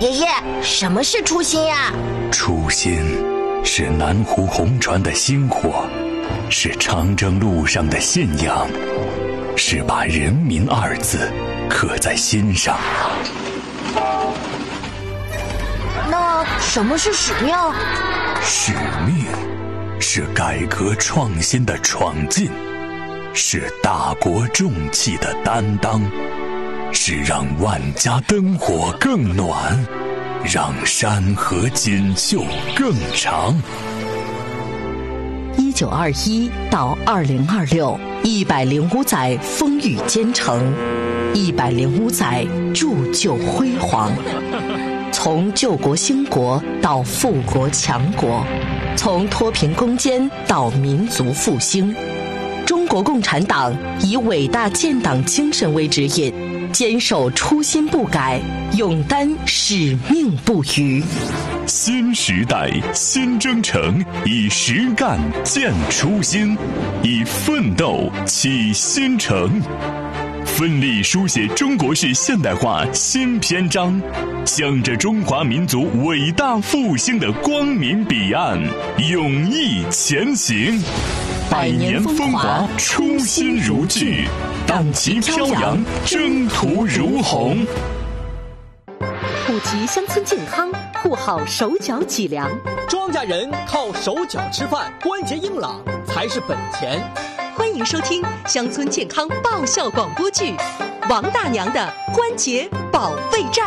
爷爷，什么是初心呀？ 初心是南湖红船的薪火，是长征路上的信仰，是把人民二字刻在心上。 那什么是使命？ 使命是改革创新的闯进，是大国重器的担当，是让万家灯火更暖，让山河锦绣更长。 1921到2026，105载风雨兼程，105载铸就辉煌。从救国兴国到富国强国，从脱贫攻坚到民族复兴，中国共产党以伟大建党精神为指引，坚守初心不改，勇担使命不渝。 新时代新征程，以实干建初心，以奋斗启新程，奋力书写中国式现代化新篇章，向着中华民族伟大复兴的光明彼岸勇毅前行。百年风华，初心如炬，党旗飘扬，征途如虹。 普及乡村健康，护好手脚脊梁。 庄稼人靠手脚吃饭，关节硬朗才是本钱。 欢迎收听乡村健康爆笑广播剧《王大娘的关节保卫战》。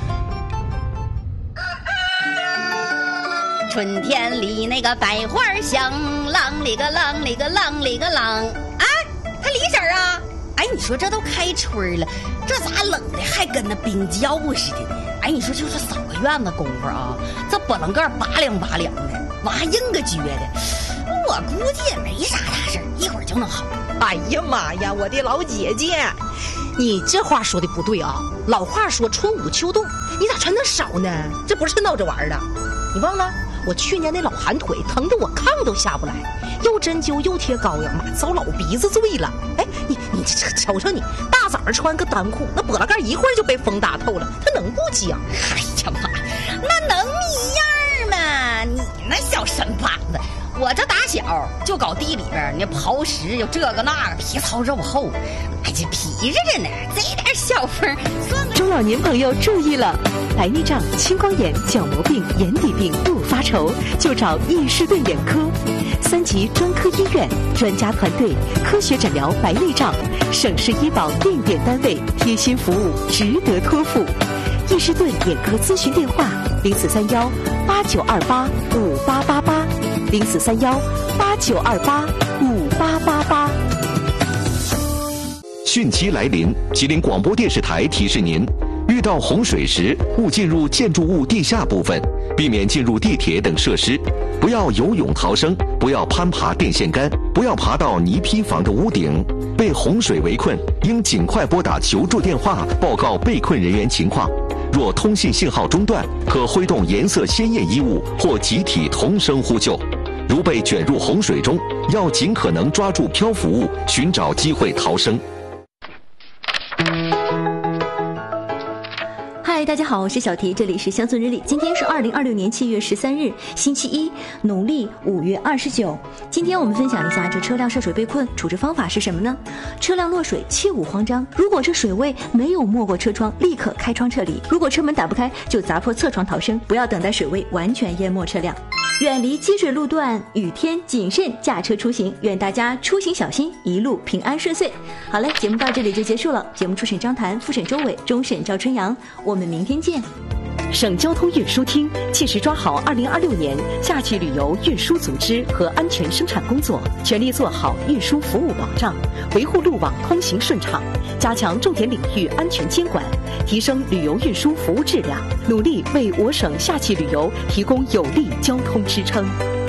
春天里那个百花香，啷里个啷里个啷里个啷啊！他李婶啊！哎，你说这都开春了，这咋冷的还跟那冰窖似的呢？哎，你说就是扫个院子功夫啊，这波棱盖拔凉拔凉的，往还硬个撅的。我估计也没啥大事，一会儿就能好。 哎呀妈呀，我的老姐姐，你这话说的不对啊！老话说春捂秋冻，你咋穿那少呢？这不是闹着玩的。你忘了我去年那老寒腿疼得我炕都下不来，又针灸又贴膏药，妈遭老鼻子醉了。哎，你这瞅瞅你，大早上穿个单裤，那脖子盖一会儿就被风打透了，它能不僵？ 哎呀妈，那能一样吗？你那小身板子！我这打小就搞地里边，你刨食有这个那个，皮糙肉厚，哎，这皮着着呢，这点小风算个。 中老年朋友注意了，白内障、青光眼、角膜病、眼底病不发愁，就找易士顿眼科，3级专科医院，专家团队，科学诊疗白内障，省市医保定点单位，贴心服务，值得托付。易士顿眼科咨询电话：0431-8928-5888，0431-8928-5888。 汛期来临，吉林广播电视台提示您：遇到洪水时，勿进入建筑物地下部分，避免进入地铁等设施，不要游泳逃生，不要攀爬电线杆，不要爬到泥坯房的屋顶。被洪水围困，应尽快拨打求助电话，报告被困人员情况。若通信信号中断，可挥动颜色鲜艳衣物或集体同声呼救。如被卷入洪水中，要尽可能抓住漂浮物，寻找机会逃生。 嗨，大家好，我是小提，这里是乡村日历。今天是2026年7月13日，星期一，农历5月29。今天我们分享一下这车辆涉水被困，处置方法是什么呢？车辆落水，切勿慌张。如果这水位没有没过车窗，立刻开窗撤离。如果车门打不开，就砸破侧窗逃生，不要等待水位完全淹没车辆。远离积水路段，雨天谨慎驾车出行。愿大家出行小心，一路平安顺遂。好嘞，节目到这里就结束了。节目初审张谭，复审周伟，终审赵春阳。我们明天见。 省交通运输厅切实抓好2026年夏季旅游运输组织和安全生产工作，全力做好运输服务保障，维护路网通行顺畅，加强重点领域安全监管，提升旅游运输服务质量，努力为我省夏季旅游提供有力交通支撑。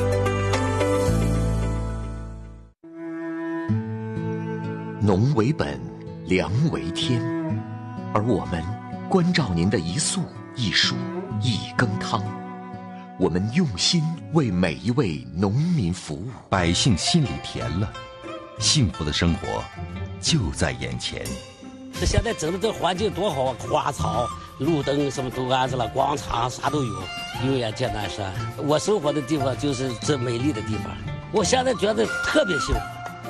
农为本，粮为天，而我们关照您的一粟一黍一羹汤，我们用心为每一位农民服务， 百姓心里甜了，幸福的生活就在眼前。 这现在整的这环境多好啊，花草路灯什么都安置了，广场啥都有。永远简单说，我生活的地方就是这美丽的地方，我现在觉得特别幸福。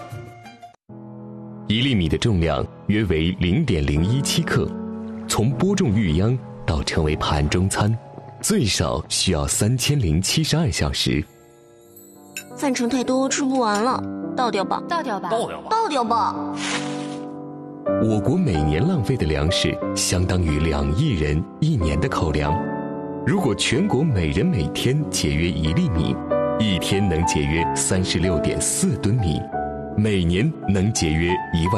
1粒米的重量约为0.017克，从播种育秧到成为盘中餐，最少需要3072小时。 饭盛太多，吃不完了，倒掉吧， 倒掉吧， 倒掉吧。 我国每年浪费的粮食相当于2亿人1年的口粮。如果全国每人每天节约1粒米，一天能节约36.4吨米，每年能节约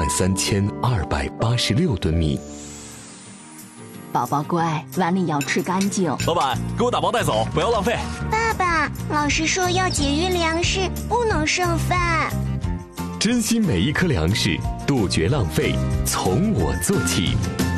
13286吨米。 宝宝乖，碗里要吃干净。 老板，给我打包带走，不要浪费。 爸爸，老师说要节约粮食，不能剩饭。 珍惜每一颗粮食，杜绝浪费，从我做起。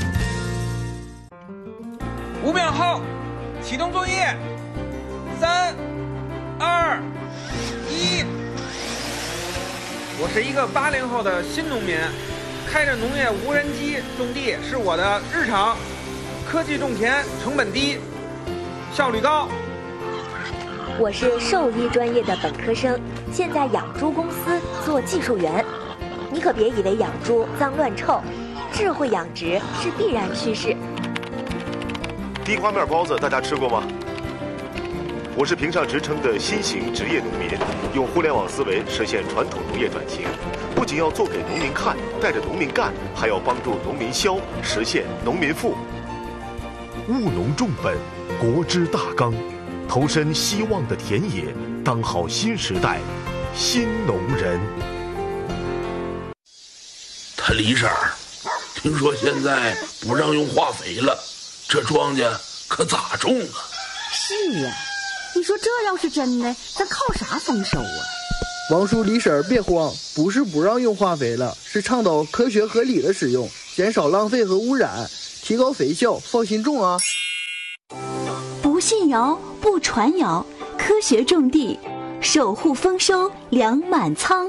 5秒后，启动作业。3、2、1。我是一个80后的新农民，开着农业无人机种地是我的日常。科技种田，成本低，效率高。 我是兽医专业的本科生，现在养猪公司做技术员。你可别以为养猪脏乱臭，智慧养殖是必然趋势。 地瓜面包子大家吃过吗？我是评上职称的新型职业农民，用互联网思维实现传统农业转型，不仅要做给农民看，带着农民干，还要帮助农民消，实现农民富。务农重本，国之大纲，投身希望的田野，当好新时代新农人。 他李婶儿，听说现在不让用化肥了，这庄稼可咋种啊？ 是呀，你说这要是真的，咱靠啥丰收啊？ 王叔李婶儿别慌，不是不让用化肥了，是倡导科学合理的使用，减少浪费和污染，提高肥效，放心种啊！ 不信谣，不传谣，科学种地，守护丰收，粮满仓。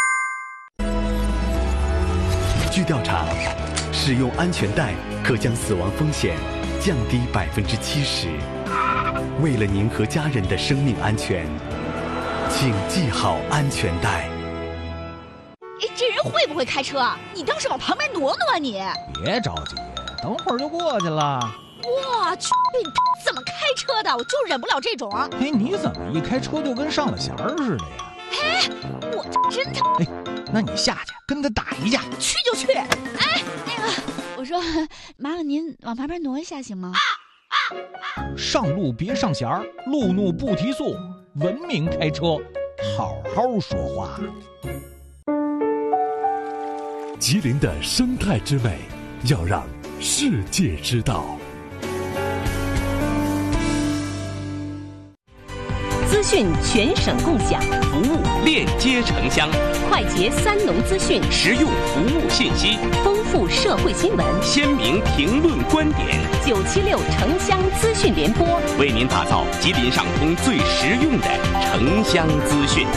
据调查，使用安全带可将死亡风险降低70%。为了您和家人的生命安全，请系好安全带。 哎，这人会不会开车？你倒是往旁边挪挪啊你！ 别着急，等会儿就过去了。 我去，你怎么开车的？我就忍不了这种。 哎，你怎么一开车就跟上了弦儿似的呀？ 哎，我真的。 哎，那你下去跟他打一架。 去就去。哎，那个，我说，麻烦您往旁边挪一下行吗？ 上路别上弦儿，路怒不提速，文明开车，好好说话。 吉林的生态之美，要让世界知道。 资讯全省共享， 服务链接城乡， 快捷三农资讯， 实用服务信息， 丰富社会新闻， 鲜明评论观点。 976城乡资讯联播， 为您打造吉林上通最实用的城乡资讯。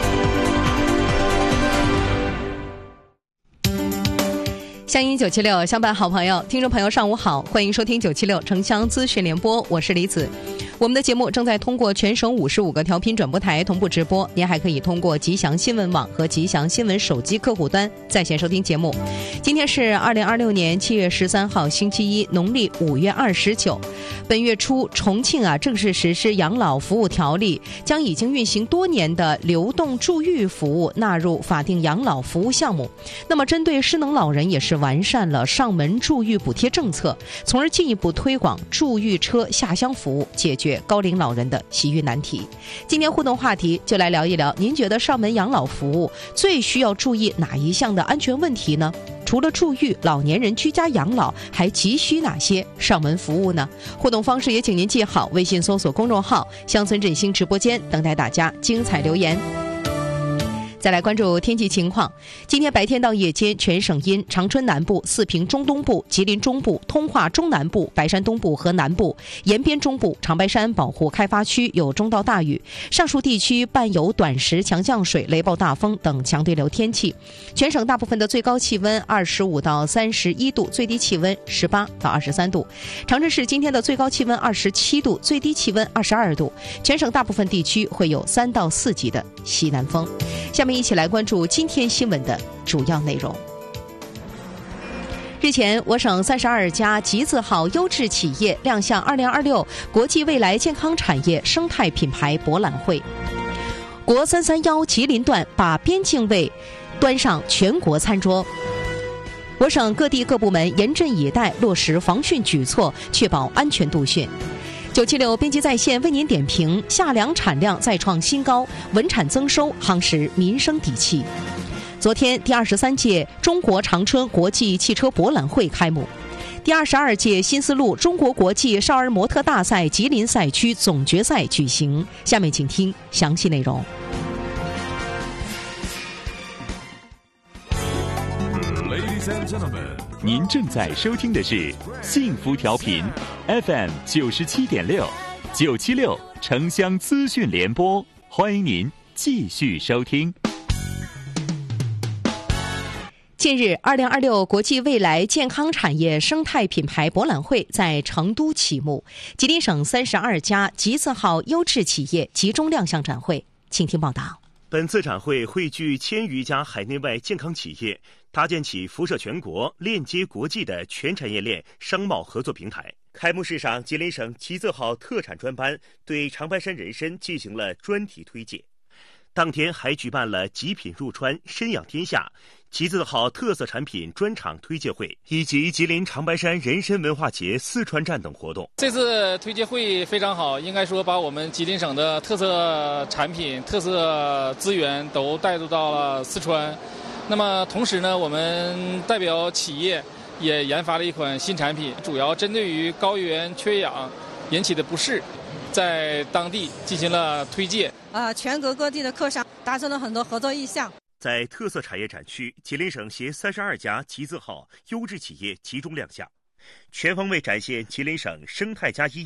乡音976，相伴好朋友，听众朋友上午好，欢迎收听976城乡资讯联播，我是李子。我们的节目正在通过全省55个调频转播台同步直播，您还可以通过吉祥新闻网和吉祥新闻手机客户端在线收听节目。今天是2026年7月13号星期一，农历5月29。本月初，重庆正式实施养老服务条例，将已经运行多年的流动助育服务纳入法定养老服务项目。那么，针对失能老人，也是完善了上门助育补贴政策，从而进一步推广助育车下乡服务，解决高龄老人的洗浴难题。今天互动话题就来聊一聊，您觉得上门养老服务最需要注意哪一项的安全问题呢？除了助育，老年人居家养老还急需哪些上门服务呢？互动方式也请您记好，微信搜索公众号乡村振兴直播间，等待大家精彩留言。 再来关注天气情况。今天白天到夜间，全省阴，长春南部、四平中东部、吉林中部、通化中南部、白山东部和南部、延边中部、长白山保护开发区有中到大雨，上述地区伴有短时强降水、雷暴大风等强对流天气。全省大部分的最高气温25到31度，最低气温18到23度。长春市今天的最高气温27度，最低气温22度。全省大部分地区会有3到4级的西南风。下面一起来关注今天新闻的主要内容。日前，我省32家集字号优质企业亮相2026国际未来健康产业生态品牌博览会。国331吉林段把边境卫端上全国餐桌。我省各地各部门严阵以待，落实防汛举措，确保安全度汛。976编辑在线为您点评：夏粮产量再创新高，稳产增收，夯实民生底气。昨天，第23届中国长春国际汽车博览会开幕，第22届新丝路中国国际少儿模特大赛吉林赛区总决赛举行。下面请听详细内容。 Ladies and gentlemen， 您正在收听的是幸福调频 FM 97.6 976城乡资讯联播，欢迎您继续收听。近日，2026国际未来健康产业生态品牌博览会在成都启幕，吉林省32家集字号优质企业集中亮相展会，请听报道。 本次展会汇聚1000余家海内外健康企业，搭建起辐射全国、链接国际的全产业链商贸合作平台。开幕式上，吉林省集字号特产专班对长白山人参进行了专题推介。当天还举办了极品入川、参养天下、集字号特色产品专场推介会，以及吉林长白山人参文化节四川站等活动。 这次推介会非常好，应该说把我们吉林省的特色产品、特色资源都带入到了四川。那么同时呢，我们代表企业也研发了一款新产品，主要针对于高原缺氧引起的不适，在当地进行了推介。 全国各地的客商达成了很多合作意向。 在特色产业展区，吉林省携32家集字号优质企业集中亮相，全方位展现吉林省生态+1